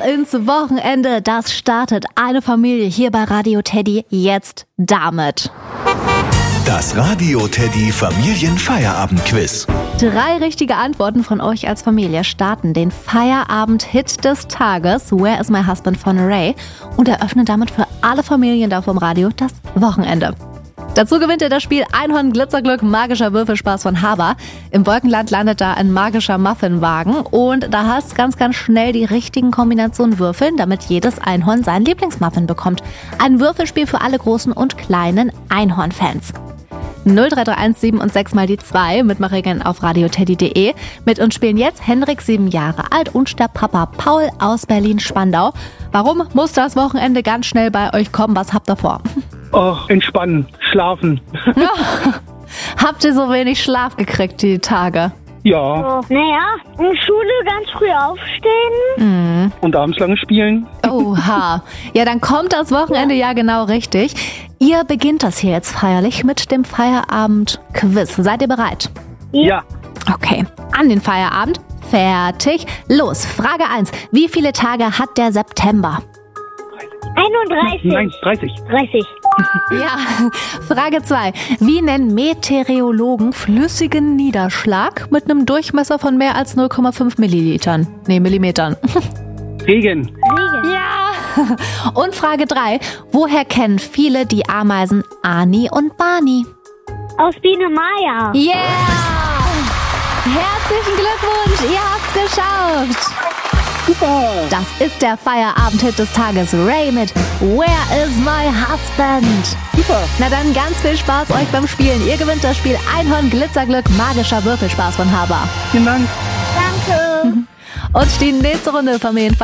ins Wochenende, das startet eine Familie hier bei Radio Teddy jetzt damit. Das Radio Teddy Familienfeierabend-Quiz. 3 richtige Antworten von euch als Familie starten den Feierabend-Hit des Tages, Where is my husband von Ray, und eröffnen damit für alle Familien da vom Radio das Wochenende. Dazu gewinnt ihr das Spiel Einhorn Glitzerglück magischer Würfelspaß von Haber. Im Wolkenland landet da ein magischer Muffinwagen und da hast ganz, ganz schnell die richtigen Kombinationen würfeln, damit jedes Einhorn seinen Lieblingsmuffin bekommt. Ein Würfelspiel für alle großen und kleinen Einhorn-Fans. 0331 7 und 6 mal die 2, Mitmachregeln auf radioteddy.de. Mit uns spielen jetzt Henrik, 7 Jahre alt, und der Papa Paul aus Berlin-Spandau. Warum muss das Wochenende ganz schnell bei euch kommen? Was habt ihr vor? Oh, entspannen, schlafen. Habt ihr so wenig Schlaf gekriegt die Tage? Ja. Naja, in Schule ganz früh aufstehen. Und abends lange spielen. Oha. Ja, dann kommt das Wochenende ja genau richtig. Ihr beginnt das hier jetzt feierlich mit dem Feierabend-Quiz. Seid ihr bereit? Ja. Okay, an den Feierabend. Fertig. Los, Frage 1. Wie viele Tage hat der September? 31. Nein, 30. 30. Ja. Frage 2. Wie nennen Meteorologen flüssigen Niederschlag mit einem Durchmesser von mehr als 0,5 Millilitern? Nee, Millimetern. Regen. Ja. Und Frage 3. Woher kennen viele die Ameisen Ani und Bani? Aus Biene Maya. Yeah! Herzlichen Glückwunsch, ihr habt's geschafft! Super. Das ist der Feierabend-Hit des Tages, Ray mit Where is my husband? Super. Na dann ganz viel Spaß euch beim Spielen. Ihr gewinnt das Spiel Einhorn Glitzerglück magischer Würfelspaß von Haber. Vielen Dank. Danke. Und die nächste Runde Familienfeier